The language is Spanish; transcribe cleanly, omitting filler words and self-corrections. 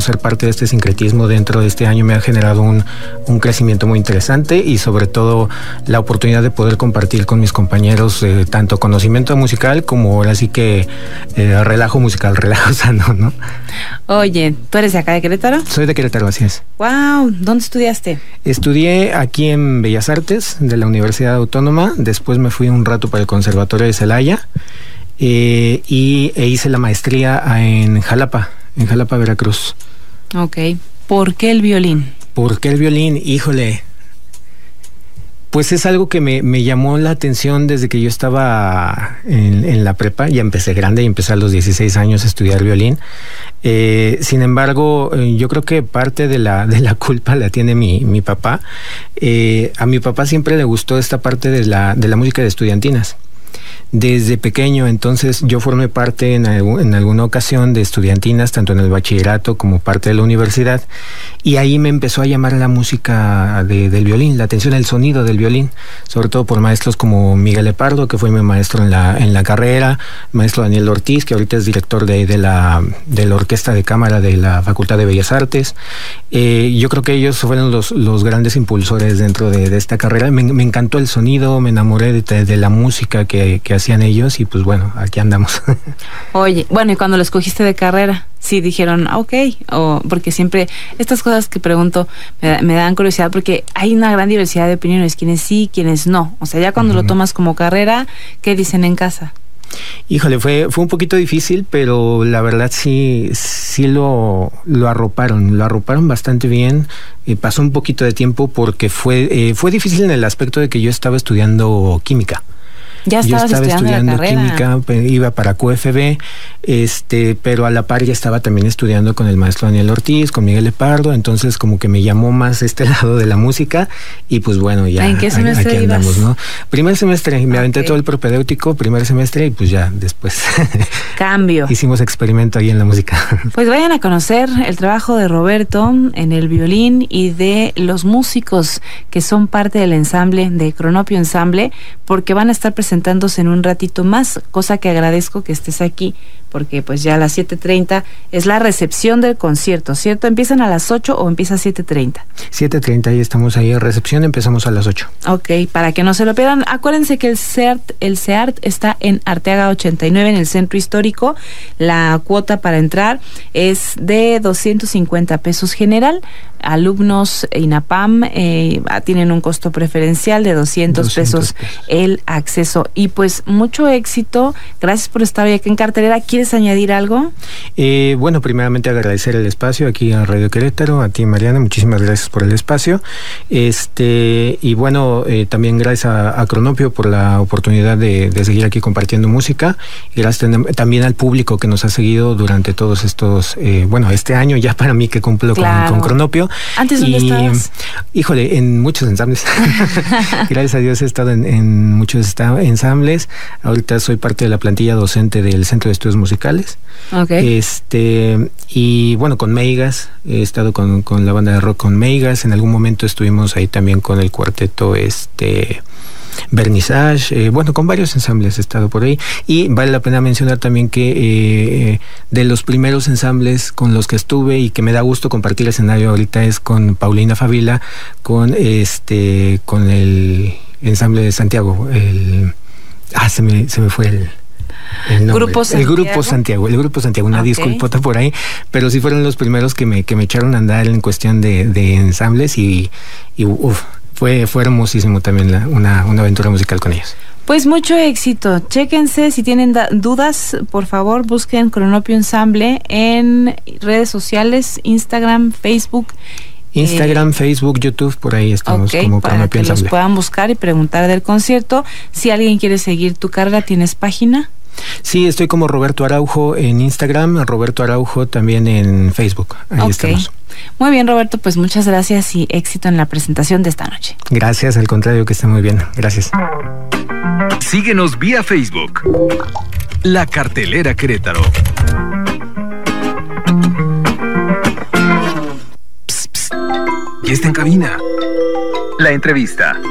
ser parte de este sincretismo dentro de este año me ha generado un crecimiento muy interesante y sobre todo la oportunidad de poder compartir con mis compañeros tanto conocimiento musical como ahora sí que relajo musical, relajo sano, ¿no? Oye, ¿tú eres de acá de Querétaro? Soy de Querétaro, así es. Wow, ¿dónde estudiaste? Estudié aquí en Bellas Artes de la Universidad Autónoma, después me fui un rato para el Conservatorio de Celaya e hice la maestría en Jalapa, Veracruz. Ok, ¿por qué el violín? ¿Por qué el violín? Híjole, pues es algo que me llamó la atención desde que yo estaba en la prepa. Ya empecé grande y empecé a los 16 años a estudiar violín. Sin embargo, yo creo que parte de la culpa la tiene mi papá. A mi papá siempre le gustó esta parte de la música de estudiantinas. Desde pequeño, entonces yo formé parte en alguna ocasión de estudiantinas, tanto en el bachillerato como parte de la universidad, y ahí me empezó a llamar la música del violín, la atención al sonido del violín, sobre todo por maestros como Miguel Lepardo, que fue mi maestro en la carrera, maestro Daniel Ortiz, que ahorita es director de la Orquesta de Cámara de la Facultad de Bellas Artes. Yo creo que ellos fueron los grandes impulsores dentro de esta carrera. Me encantó el sonido, me enamoré de la música que hacían ellos y pues bueno, aquí andamos. Oye, bueno, ¿y cuando lo escogiste de carrera? Sí dijeron, ok, o porque siempre estas cosas que pregunto me dan curiosidad porque hay una gran diversidad de opiniones, quienes sí, quienes no. O sea, ya cuando lo tomas como carrera, ¿qué dicen en casa? Híjole, fue un poquito difícil, pero la verdad sí lo arroparon bastante bien. Pasó un poquito de tiempo porque fue difícil en el aspecto de que yo estaba estudiando química. Ya yo estaba estudiando la química, iba para QFB, pero a la par ya estaba también estudiando con el maestro Daniel Ortiz, con Miguel Lepardo, entonces como que me llamó más este lado de la música y pues bueno, ya ¿en qué semestre aquí andamos, ibas? ¿no? Primer semestre, me aventé todo el propedéutico, primer semestre y pues ya después cambio. Hicimos experimento ahí en la música. Pues vayan a conocer el trabajo de Roberto en el violín y de los músicos que son parte del ensamble de Cronopio Ensamble, porque van a estar presentándose en un ratito más, cosa que agradezco que estés aquí, porque pues ya a las 7:30 es la recepción del concierto, ¿cierto? ¿Empiezan a las 8 o empieza a 7:30? 7:30 y estamos ahí en recepción, empezamos a las 8. Ok, para que no se lo pierdan, acuérdense que el CEART está en Arteaga 89, en el centro histórico. La cuota para entrar es de 250 pesos general. Alumnos INAPAM tienen un costo preferencial de 200 pesos el acceso. Y pues mucho éxito, gracias por estar hoy aquí en cartelera. ¿Quieres añadir algo? Bueno, primeramente agradecer el espacio aquí a Radio Querétaro, a ti Mariana, muchísimas gracias por el espacio. Y bueno, también gracias a Cronopio por la oportunidad de seguir aquí compartiendo música, y gracias también al público que nos ha seguido durante todos estos, este año ya para mí que cumplo con Cronopio. ¿Antes dónde estabas? Híjole, en muchos ensambles. Gracias a Dios he estado en muchos ensambles. Ahorita soy parte de la plantilla docente del Centro de Estudios Musicales. Okay. Y bueno, con Meigas, he estado con la banda de rock con Meigas. En algún momento estuvimos ahí también con el cuarteto Vernissage, con varios ensambles he estado por ahí, y vale la pena mencionar también que de los primeros ensambles con los que estuve y que me da gusto compartir escenario ahorita es con Paulina Favila, con el ensamble de Santiago, se me fue el nombre. El Grupo Santiago, una disculpota por ahí, pero sí fueron los primeros que me echaron a andar en cuestión de ensambles y fue hermosísimo también una aventura musical con ellos. Pues mucho éxito. Chéquense, si tienen dudas, por favor, busquen Cronopio Ensamble en redes sociales, Instagram, Facebook. Facebook, YouTube, por ahí estamos como para Cronopio que Ensamble. Los puedan buscar y preguntar del concierto. Si alguien quiere seguir tu carrera, ¿tienes página? Sí, estoy como Roberto Araujo en Instagram, Roberto Araujo también en Facebook. Ahí estamos. Muy bien, Roberto, pues muchas gracias y éxito en la presentación de esta noche. Gracias, al contrario, que esté muy bien. Gracias. Síguenos vía Facebook. La Cartelera Querétaro. Psst, psst. Ya está en cabina. La entrevista.